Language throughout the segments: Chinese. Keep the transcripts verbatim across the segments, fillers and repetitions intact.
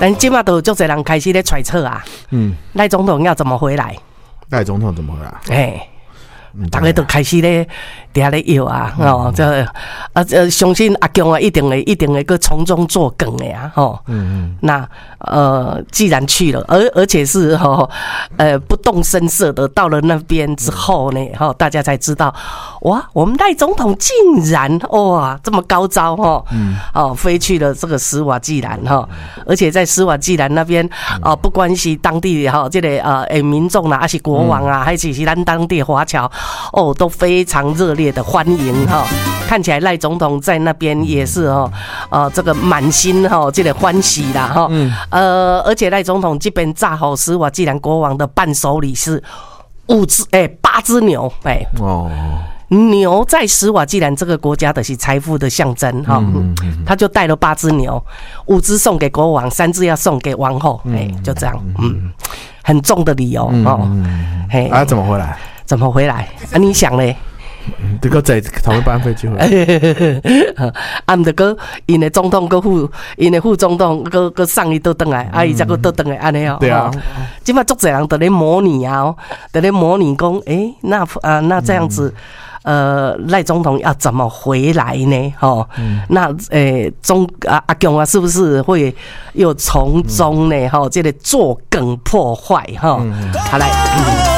但今嘛都有足侪人开始咧揣测啊，嗯，赖总统要怎么回来？ 赖总统怎么回来？ 哎、欸。大家都开始咧，底下咧摇啊，哦，这啊呃，相信阿强啊，一定会一定会个从中作梗的呀，吼，嗯嗯，那呃，既然去了，而而且是吼，呃，不动声色的到了那边之后呢，哈，大家才知道，哇，我们赖总统竟然哇这么高招哈，嗯，哦，飞去了这个斯瓦季兰哈，而且在斯瓦季兰那边啊，不关系当地哈，这个呃诶民众啊，还是国王啊，还是是咱当地华侨。哦，都非常热烈的欢迎哈，看起来赖总统在那边也是哦，呃，这个满心哈，这个欢喜啦哈，嗯，呃，而且赖总统这边炸好斯瓦季兰国王的伴手礼是五只哎八只牛哎哦。牛在斯瓦季兰这个国家的是财富的象征哈，他就带了八只牛，五只送给国王，三只要送给王后，哎，就这样，嗯，很重的理由哦， 嘿，啊，怎么回来？ 怎么回来？啊，你想嘞？ 这个在同一班飞机回来， 啊，毋着个因的总统个副，因的副总统个个上一倒转来，啊，伊才个倒转来安尼哦。 对啊， 今麦足侪人在咧模拟啊，在咧模拟讲，诶，那啊，那这样子。呃，赖总统要怎么回来呢？哦，嗯、那诶、欸，中啊阿强啊，是不是会又从中呢？哈、嗯，这个作梗破坏哈？嗯、好来。嗯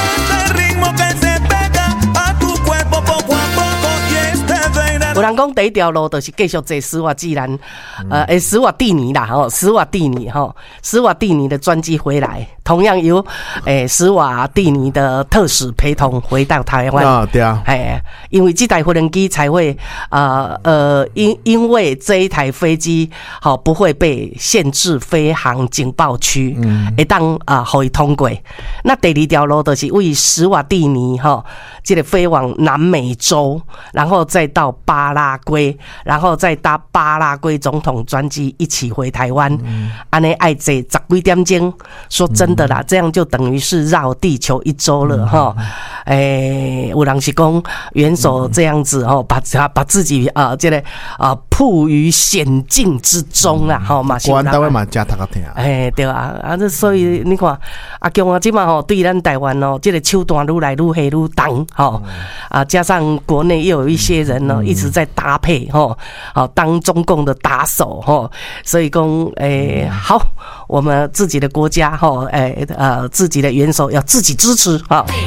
有人讲第一条路就是继续坐斯瓦季兰，呃，诶，斯瓦蒂尼啦，吼，斯瓦蒂尼吼，斯瓦蒂尼的专机回来，同样由诶斯瓦蒂尼的特使陪同回到台湾。 啊，对啊， 哎，因为这台飞机才会啊呃因因为这一台飞机好不会被限制飞航警报区，嗯，会当啊可以通过。那第二条路就是为斯瓦蒂尼哈，这个飞往南美洲，然后再到巴拉圭，然后再搭巴拉圭总统专机一起回台湾。安尼爱坐十几点钟，说真的啦，这样就等于是绕地球一周了哈。哎、欸，有人是讲元首这样子哦，把把自己啊、呃，这个啊、呃、曝于险境之中啦，哈嘛。 国安单位嘛加他个听。 哎，对啊，啊，这所以你看阿强啊，即嘛吼对咱台湾哦，这个手段愈来愈黑愈重吼啊，加上国内又有一些人呢一直在搭配吼，好当中共的打手吼，所以讲诶、欸、好，我们自己的国家吼，诶、欸、呃自己的元首要自己支持哈。